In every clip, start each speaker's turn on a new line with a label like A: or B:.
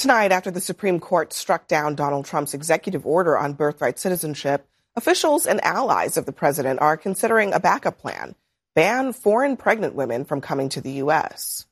A: Tonight, after the Supreme Court struck down Donald Trump's executive order on birthright citizenship, officials and allies of the president are considering a backup plan: ban foreign pregnant women from coming to the U.S.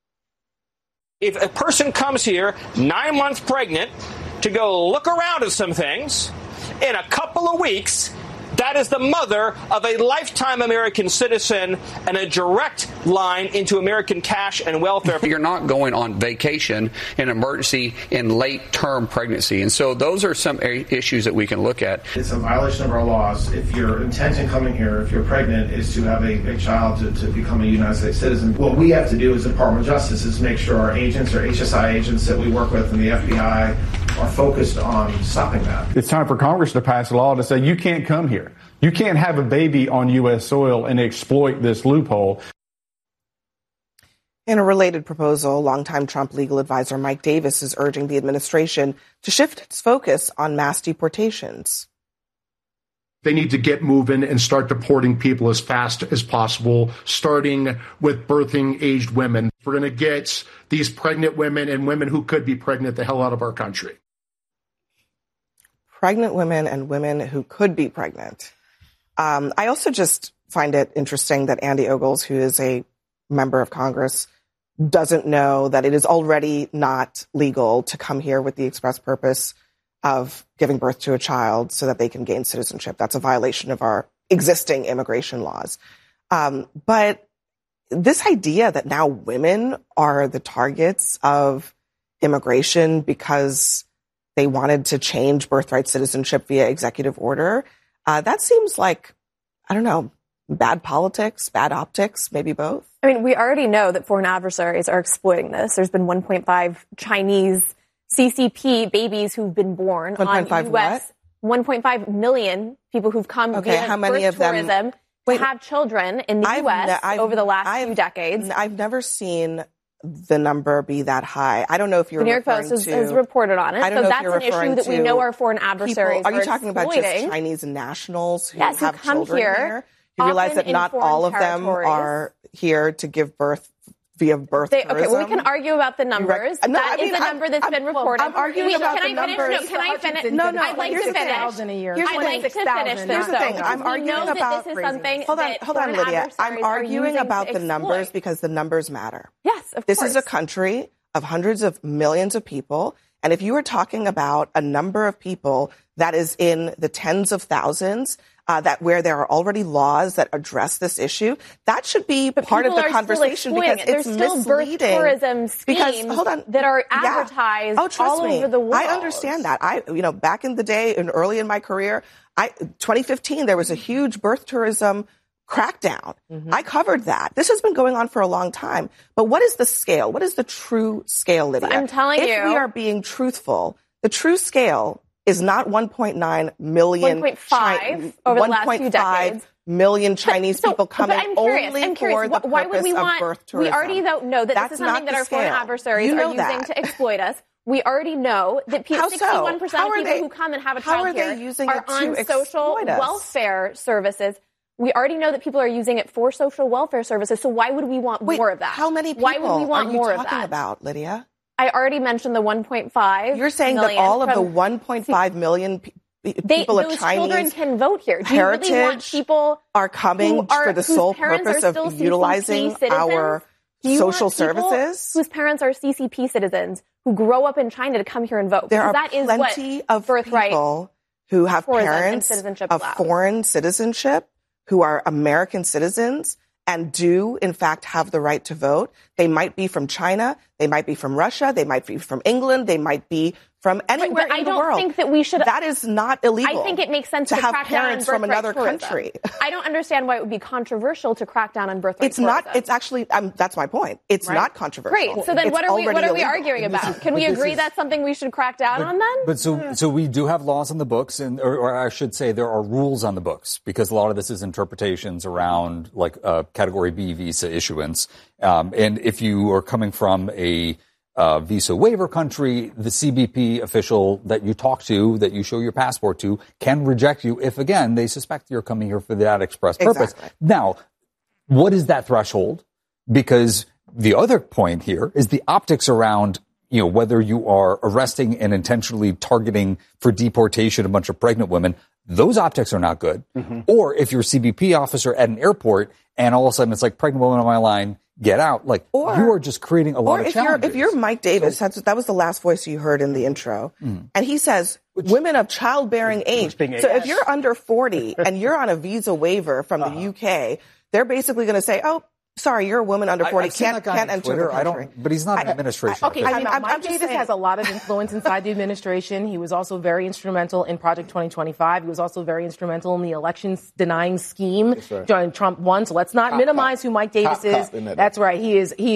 B: If a person comes here 9 months pregnant to go look around at some things, in a couple of weeks, that is the mother of a lifetime American citizen and a direct line into American cash and welfare.
C: You're not going on vacation in emergency in late-term pregnancy. And so those are some issues that we can look at.
D: It's a violation of our laws. If your intent in coming here, if you're pregnant, is to have a child to become a United States citizen, what we have to do as the Department of Justice is make sure our agents or HSI agents that we work with in the FBI are focused on stopping that.
E: It's time for Congress to pass a law to say you can't come here. You can't have a baby on U.S. soil and exploit this loophole.
A: In a related proposal, longtime Trump legal advisor Mike Davis is urging the administration to shift its focus on mass deportations.
F: They need to get moving and start deporting people as fast as possible, starting with birthing-aged women. We're going to get these pregnant women and women who could be pregnant the hell out of our country.
A: Pregnant women and women who could be pregnant. I also just find it interesting that Andy Ogles, who is a member of Congress, doesn't know that it is already not legal to come here with the express purpose of giving birth to a child so that they can gain citizenship. That's a violation of our existing immigration laws. But this idea that now women are the targets of immigration because they wanted to change birthright citizenship via executive order, that seems like, I don't know, bad politics, bad optics, maybe both.
G: I mean, we already know that foreign adversaries are exploiting this. There's been 1.5 Chinese CCP babies who've been born on U.S. 1.5 million people who've come via
A: how many of
G: tourism
A: them
G: to have children in the U.S. over the last few decades.
A: I've never seen the number be that high. I don't know if you're
G: the New York Post has reported on it. So that's an issue that we know our foreign adversaries
A: are you talking about just Chinese nationals who have
G: come
A: children here? You realize that not all of them are here to give birth via birth tourism?
G: Okay, well, we can argue about the numbers. That is a number that's been reported.
A: I'm arguing about the numbers.
G: Can I finish?
A: No,
G: I'd like to finish.
A: I'd
G: like to finish this.
A: Here's the thing. I'm arguing about...
G: Hold
A: on, Lydia. I'm arguing about the numbers because the numbers matter.
G: Yes, of course.
A: This is a country of hundreds of millions of people. And if you were talking about a number of people that is in the tens of thousands, that where there are already laws that address this issue, that should be part of the conversation because it's misleading.
G: There's still birth tourism schemes that are advertised all over the world.
A: I understand that. Back in the day and early in my career, 2015, there was a huge birth tourism crackdown. Mm-hmm. I covered that. This has been going on for a long time. But what is the scale? What is the true scale, Lydia?
G: I'm telling you.
A: If we are being truthful, the true scale is not 1.9 million.
G: 1.5 over the last few decades.
A: Million Chinese people coming only for the
G: why would we
A: purpose
G: want,
A: of birth tourism.
G: We already know that this is something that our foreign adversaries are using to exploit us. We already know that 61% of people who come and have a child here are on social welfare services. We already know that people are using it for social welfare services, so why would we want more of that?
A: How many people
G: why would we want
A: are you
G: more
A: talking
G: of that?
A: about, Lydia?
G: I already mentioned the 1.5
A: You're saying that all of the 1.5 million people of
G: those
A: Chinese
G: children can vote here. Do you really want people
A: are coming for the sole purpose of utilizing our social services?
G: Whose parents are CCP citizens who grow up in China to come here and vote?
A: There are plenty of people who have parents of foreign citizenship who are American citizens and do, in fact, have the right to vote. They might be from China. They might be from Russia. They might be from England. They might be from anywhere in the world.
G: I don't think that we should...
A: That is not illegal.
G: I think it makes sense
A: to have
G: crack
A: parents
G: down on
A: from another
G: tourism.
A: country.
G: I don't understand why it would be controversial to crack down on birthright tourism.
A: It's not. It's actually... that's my point. It's not controversial.
G: Great. So then what are we arguing about? Can we agree that's something we should crack down on then?
H: But so we do have laws on the books, or I should say there are rules on the books, because a lot of this is interpretations around like Category B visa issuance. And if you are coming from a visa waiver country, the CBP official that you talk to, that you show your passport to, can reject you if, again, they suspect you're coming here for that express purpose.
A: Exactly.
H: Now, what is that threshold? Because the other point here is the optics around whether you are arresting and intentionally targeting for deportation a bunch of pregnant women, those optics are not good. Mm-hmm. Or if you're a CBP officer at an airport and all of a sudden it's like, pregnant woman on my line, get out. Like, you are just creating a lot of challenges.
A: If you're Mike Davis, that was the last voice you heard in the intro. And he says, women of childbearing age. So if you're under 40 and you're on a visa waiver from the UK, they're basically going to say, oh, sorry, you're a woman under 40, can't enter the country.
H: But he's not an administration.
G: Okay, Mike Davis has a lot of influence inside the administration. He was also very instrumental in Project 2025. He was also very instrumental in the elections denying scheme during Trump won. So let's not minimize who Mike Davis is. That's right. He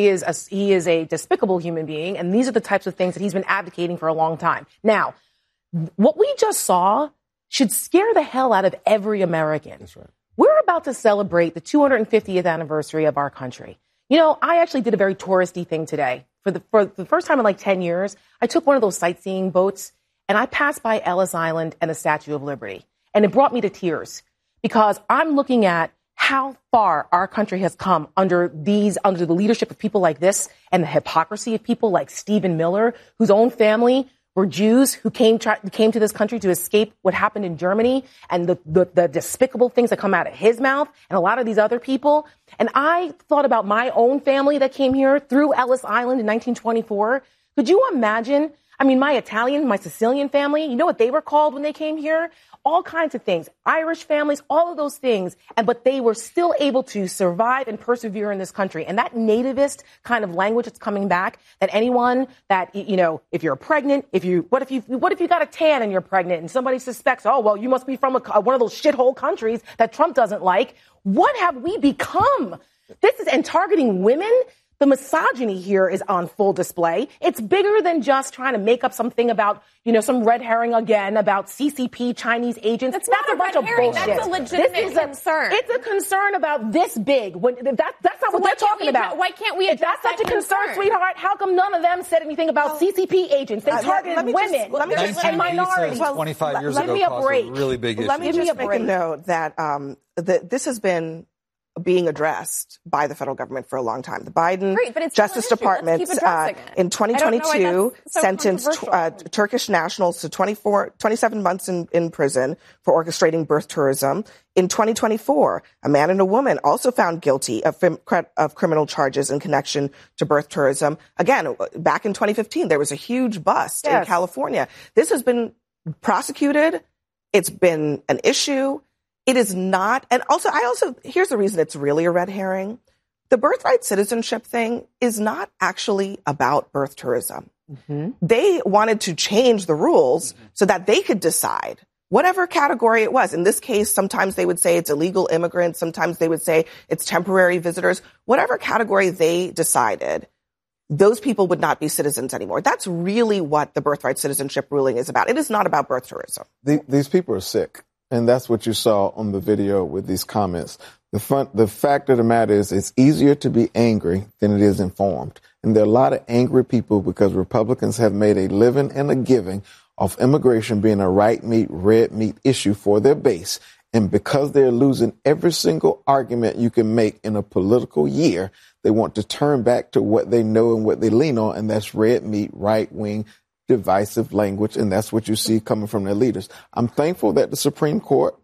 G: is a despicable human being, and these are the types of things that he's been advocating for a long time. Now, what we just saw should scare the hell out of every American. That's right. We're about to celebrate the 250th anniversary of our country. I actually did a very touristy thing today. For the first time in like 10 years, I took one of those sightseeing boats and I passed by Ellis Island and the Statue of Liberty. And it brought me to tears because I'm looking at how far our country has come under the leadership of people like this and the hypocrisy of people like Stephen Miller, whose own family were Jews who came to this country to escape what happened in Germany and the despicable things that come out of his mouth and a lot of these other people. And I thought about my own family that came here through Ellis Island in 1924. Could you imagine? I mean, my Sicilian family, you know what they were called when they came here? All kinds of things. Irish families, all of those things. But they were still able to survive and persevere in this country. And that nativist kind of language that's coming back, that anyone that, if you're pregnant, what if you got a tan and you're pregnant and somebody suspects, oh, well, you must be from one of those shithole countries that Trump doesn't like. What have we become? And targeting women. The misogyny here is on full display. It's bigger than just trying to make up something about, some red herring again about CCP Chinese agents. That's not a bunch of bullshit. That's a legitimate concern.
A: It's a concern about this big. That's not what they're talking about.
G: Why can't we address
A: that such a concern, sweetheart? How come none of them said anything about CCP agents? They targeted women and minorities.
H: 25 years ago caused a really big issue.
A: Let me just make a note that this has been being addressed by the federal government for a long time. The Biden Justice Department in 2022 sentenced Turkish nationals to 27 months in prison for orchestrating birth tourism. In 2024, a man and a woman also found guilty of criminal charges in connection to birth tourism. Again, back in 2015, there was a huge bust in California. This has been prosecuted. It's been an issue. It is not. And here's the reason it's really a red herring. The birthright citizenship thing is not actually about birth tourism. Mm-hmm. They wanted to change the rules so that they could decide whatever category it was. In this case, sometimes they would say it's illegal immigrants. Sometimes they would say it's temporary visitors. Whatever category they decided, those people would not be citizens anymore. That's really what the birthright citizenship ruling is about. It is not about birth tourism.
I: These people are sick. And that's what you saw on the video with these comments. The fact of the matter is it's easier to be angry than it is informed. And there are a lot of angry people because Republicans have made a living and a giving of immigration being a right meat, red meat issue for their base. And because they're losing every single argument you can make in a political year, they want to turn back to what they know and what they lean on, and that's red meat, right-wing, divisive language, and that's what you see coming from their leaders. I'm thankful that the Supreme Court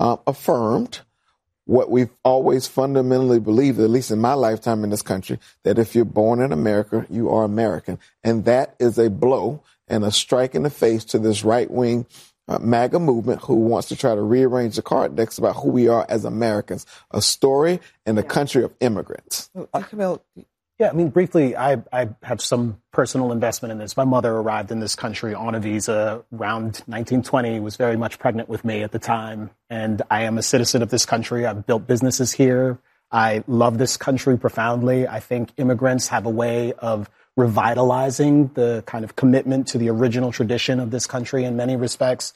I: affirmed what we've always fundamentally believed, at least in my lifetime in this country, that if you're born in America, you are American. And that is a blow and a strike in the face to this right-wing MAGA movement who wants to try to rearrange the card decks about who we are as Americans, a story in a country of immigrants.
J: Yeah, I mean, briefly, I have some personal investment in this. My mother arrived in this country on a visa around 1920, was very much pregnant with me at the time. And I am a citizen of this country. I've built businesses here. I love this country profoundly. I think immigrants have a way of revitalizing the kind of commitment to the original tradition of this country in many respects.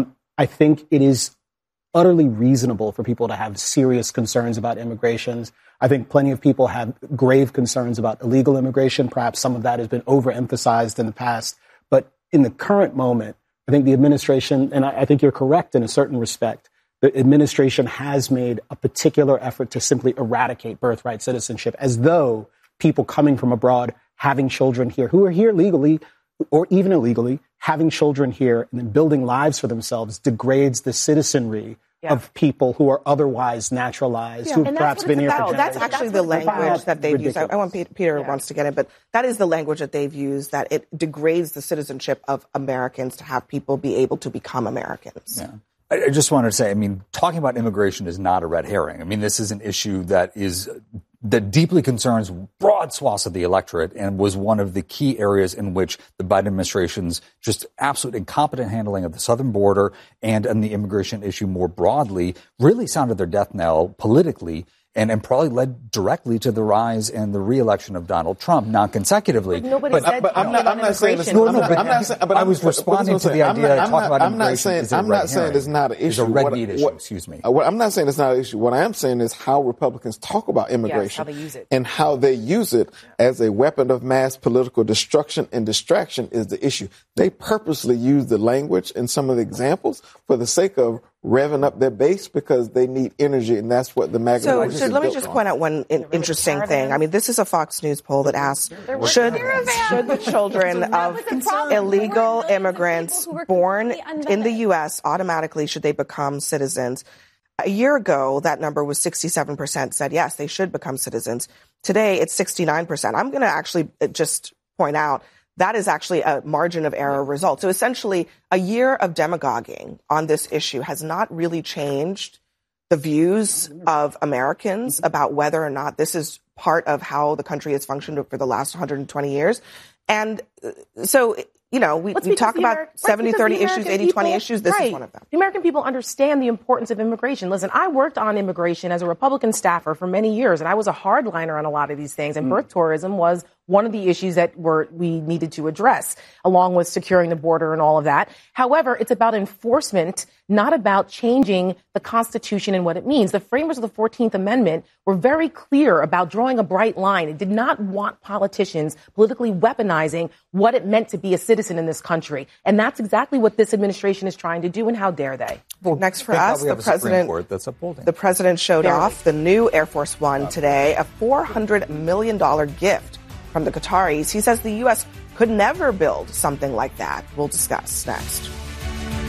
J: I think it is utterly reasonable for people to have serious concerns about immigrations. I think plenty of people have grave concerns about illegal immigration. Perhaps some of that has been overemphasized in the past. But in the current moment, I think the administration, and I think you're correct in a certain respect, the administration has made a particular effort to simply eradicate birthright citizenship, as though people coming from abroad having children here who are here legally or even illegally, having children here and then building lives for themselves degrades the citizenry of people who are otherwise naturalized, who've perhaps been here for generations.
A: That's actually the language that they've used. I want Peter wants to get it, but that is the language that they've used, that it degrades the citizenship of Americans to have people be able to become Americans.
H: Yeah. I just wanted to say, I mean, talking about immigration is not a red herring. I mean, this is an issue that deeply concerns broad swaths of the electorate and was one of the key areas in which the Biden administration's just absolute incompetent handling of the southern border and the immigration issue more broadly really sounded their death knell politically and probably led directly to the rise and the re-election of Donald Trump, not consecutively.
I: But I'm not saying this.
H: But I was responding to the idea of talking about immigration.
I: I'm not saying it's not an issue.
H: It's a red meat issue, excuse me.
I: I'm not saying it's not an issue. What I am saying is how Republicans talk about immigration and how they use it as a weapon of mass political destruction and distraction is the issue. They purposely use the language in some of the examples for the sake of revving up their base because they need energy, and that's what the MAGA
A: So let me just point out one interesting thing. I mean, this is a Fox News poll that asks, should the children of illegal immigrants born in the U.S. automatically, should they become citizens? A year ago, that number was 67% said yes, they should become citizens. Today, it's 69%. I'm going to actually just point out that is actually a margin of error result. So essentially, a year of demagoguing on this issue has not really changed the views of Americans about whether or not this is part of how the country has functioned for the last 120 years. And so, you know, we talk about 70-30 issues, 80-20 issues. This is one of them.
K: The American people understand the importance of immigration. Listen, I worked on immigration as a Republican staffer for many years, and I was a hardliner on a lot of these things. And birth tourism was one of the issues that we needed to address, along with securing the border and all of that. However, it's about enforcement, not about changing the Constitution and what it means. The framers of the 14th Amendment were very clear about drawing a bright line. It did not want politicians politically weaponizing what it meant to be a citizen in this country. And that's exactly what this administration is trying to do, and how dare they?
A: Well, next for us, the president showed off the new Air Force One today, a $400 million gift from the Qataris. He says the U.S. could never build something like that. We'll discuss next.